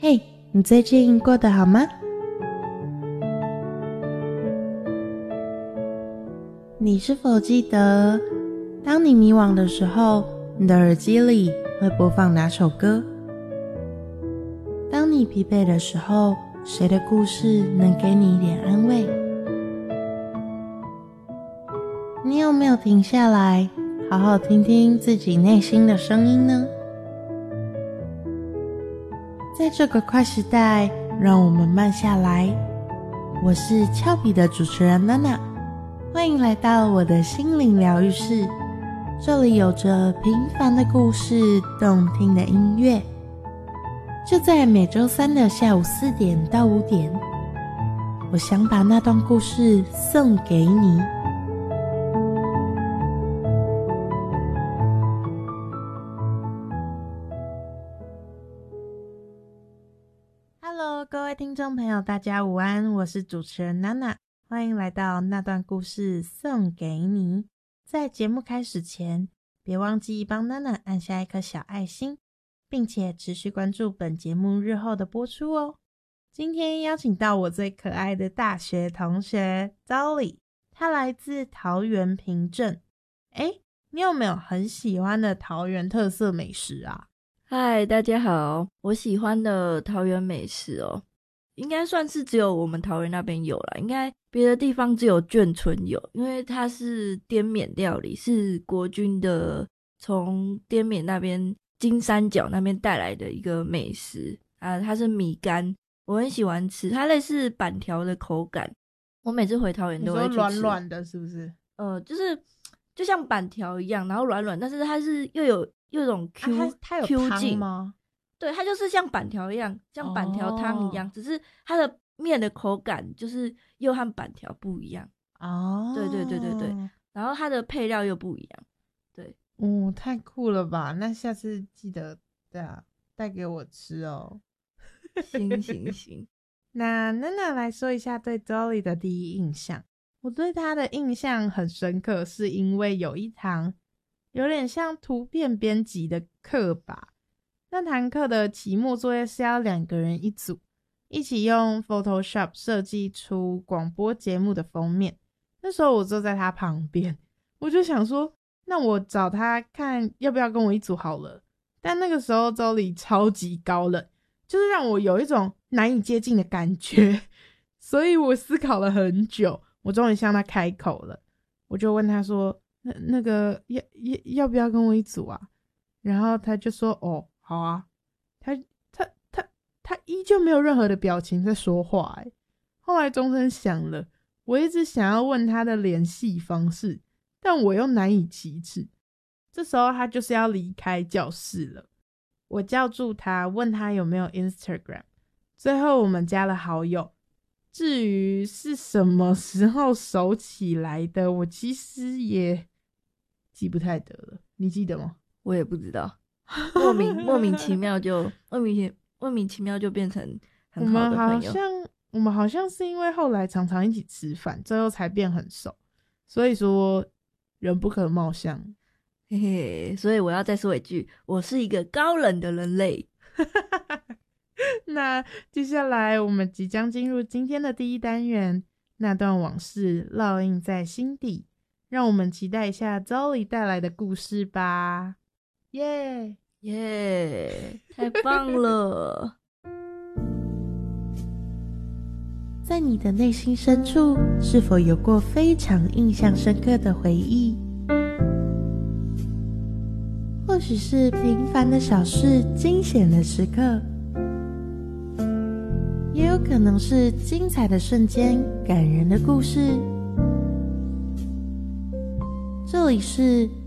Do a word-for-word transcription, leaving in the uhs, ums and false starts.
嘿，你最近过得好吗？你是否记得，当你迷惘的时候，你的耳机里会播放哪首歌？当你疲惫的时候，谁的故事能给你一点安慰？你有没有停下来，好好听听自己内心的声音呢？在这个快时代，让我们慢下来。我是俏皮的主持人娜娜，欢迎来到我的心灵疗愈室。这里有着平凡的故事，动听的音乐。就在每周三的下午四点到五点，我想把那段故事送给你。Hello， 各位听众朋友，大家午安，我是主持人娜娜，欢迎来到那段故事送给你。在节目开始前，别忘记帮娜娜按下一颗小爱心，并且持续关注本节目日后的播出哦。今天邀请到我最可爱的大学同学 Dolly， 她来自桃园平镇。诶，你有没有很喜欢的桃园特色美食啊？ 嗨，大家好，我喜欢的桃园美食哦，应该算是只有我们桃园那边有啦，应该别的地方只有眷村有，因为它是滇缅料理，是国军的从滇缅那边金三角那边带来的一个美食啊，它是米干，我很喜欢吃，它类似板条的口感，我每次回桃园都会去吃。 你说软软的是不是？ 呃，就是就像板条一样，然后软软，但是它是又有又有种 Q、 啊、它, 它有 Q 汤吗？ 对，它就是像板条一样，像板条汤一样，哦，只是它的面的口感就是又和板条不一样哦。 对对对对对，然后它的配料又不一样。对， 哦，太酷了吧！那下次记得对啊带给我吃哦。 行行行。 那娜娜来说一下对 Dolly 的第一印象。我对她的印象很深刻，是因为有一堂有点像图片编辑的课吧。那堂课的期末作业是要两个人一组，一起用 Photoshop 设计出广播节目的封面。那时候我坐在他旁边，我就想说，那我找他看要不要跟我一组好了。但那个时候周里超级高冷，就是让我有一种难以接近的感觉，所以我思考了很久，我终于向他开口了。我就问他说，那那个要要要不要跟我一组啊？然后他就说，哦，好啊。他他他他依旧没有任何的表情在说话欸。后来钟声响了，我一直想要问他的联系方式，但我又难以启齿。这时候他就是要离开教室了，我叫住他，问他有没有 Instagram， 最后我们加了好友。至于是什么时候熟起来的，我其实也记不太得了，你记得吗？ 我也不知道，莫名莫名其妙就莫名莫名其妙就变成很好的朋友。 我们好像我们好像是因为后来常常一起吃饭，最后才变很熟。所以说人不可貌相。 嘿嘿，所以我要再说一句，我是一个高冷的人类。 那接下来我们即将进入今天的第一单元，那段往事烙印在心底，让我们期待一下 Dolly 带来的故事吧。耶耶，太棒了。 在你的内心深处，是否有过非常印象深刻的回忆？或许是平凡的小事，惊险的时刻，也有可能是精彩的瞬间，感人的故事。这里是